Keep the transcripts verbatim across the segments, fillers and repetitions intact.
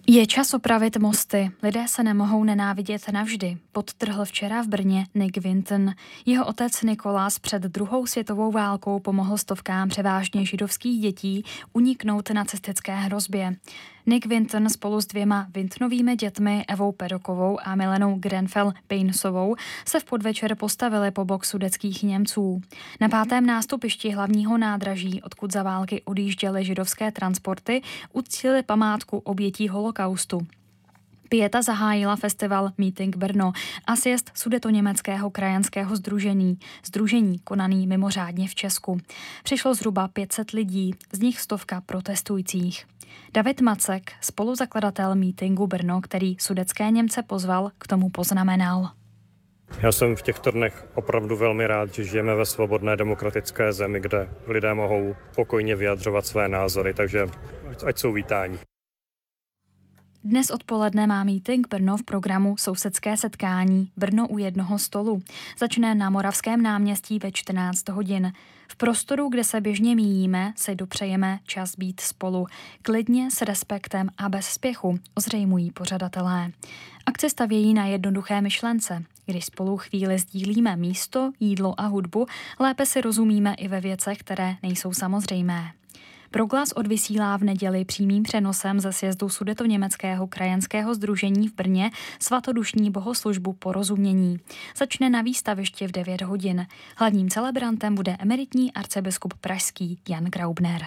Je čas opravit mosty. Lidé se nemohou nenávidět navždy, podtrhl včera v Brně Nick Vinton. Jeho otec Nikolás před druhou světovou válkou pomohl stovkám převážně židovských dětí uniknout nacistické hrozbě. Nick Vinton spolu s dvěma Vintonovými dětmi Evou Pedokovou a Milenou Grenfell Painesovou se v podvečer postavili po bok sudetských Němců. Na pátém nástupišti hlavního nádraží, odkud za války odjížděly židovské transporty, uctili památku obětí holokaustu. Pieta zahájila festival Meeting Brno a sjezd sudetoněmeckého krajanského sdružení, sdružení konaný mimořádně v Česku. Přišlo zhruba pět set lidí, z nich stovka protestujících. David Macek, spoluzakladatel Meetingu Brno, který sudetské Němce pozval, k tomu poznamenal. Já jsem v těchto dnech opravdu velmi rád, že žijeme ve svobodné demokratické zemi, kde lidé mohou pokojně vyjadřovat své názory, takže ať jsou vítáni. Dnes odpoledne má Meeting Brno v programu Sousedské setkání Brno u jednoho stolu. Začne na Moravském náměstí ve čtrnáct hodin. V prostoru, kde se běžně míjíme, si dopřejeme čas být spolu. Klidně, s respektem a bez spěchu, ozřejmují pořadatelé. Akce stavějí na jednoduché myšlence. Když spolu chvíli sdílíme místo, jídlo a hudbu, lépe si rozumíme i ve věcech, které nejsou samozřejmé. Proglas odvysílá v neděli přímým přenosem ze sjezdu sudetoněmeckého krajanského sdružení v Brně svatodušní bohoslužbu Porozumění. Začne na výstavišti v devět hodin. Hlavním celebrantem bude emeritní arcibiskup pražský Jan Graubner.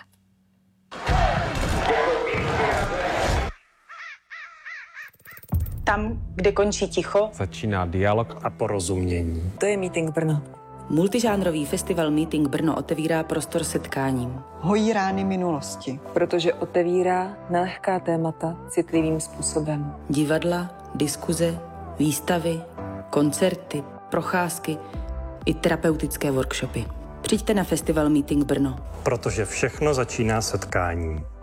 Tam, kde končí ticho, začíná dialog a porozumění. To je Meeting Brno. Multižánrový festival Meeting Brno otevírá prostor setkáním. Hojí rány minulosti. Protože otevírá nelehká témata citlivým způsobem. Divadla, diskuze, výstavy, koncerty, procházky i terapeutické workshopy. Přijďte na festival Meeting Brno. Protože všechno začíná setkáním.